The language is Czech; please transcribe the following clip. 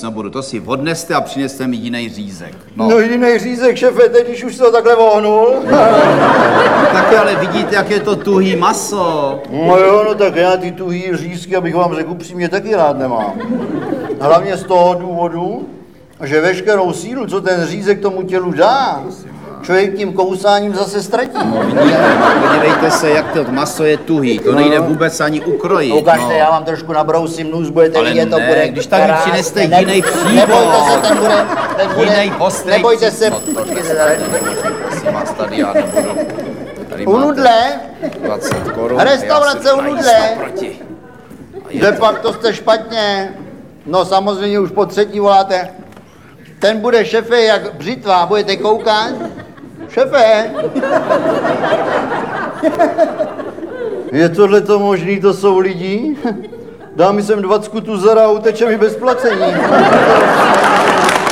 nebudu. To si odneste a přineste mi jiný řízek. No jiný řízek, šefe, teď když už se ho takhle vohnul. Tak ale vidíte, jak je to tuhý maso. No jo, no tak já ty tuhý řízky, abych vám řekl upřímně, taky rád nemám. Hlavně z toho důvodu, že veškerou sílu, co ten řízek tomu tělu dá, člověk tím kousáním zase ztratí. No vidíte, podívejte se, jak to maso je tuhý. To nejde vůbec ani ukrojit. Ukažte, já vám trošku nabrousím nůž, budete ale vidět, to ne, bude když tady přineste jiný příbor. Nebojte se, ten bude, Jiný postrej. nebojte se, Počkejte tady. Prosím vás, tady já nebudu. Tady u nudle, 20 korun. restaurace u nudle. Proti. De facto jste špatně. No samozřejmě už po třetí voláte. Ten bude šefe jak břitva, budete koukat? Šefe! Je tohleto možný, to jsou lidi? Dá mi sem 20 tuzara a uteče mi bez placení.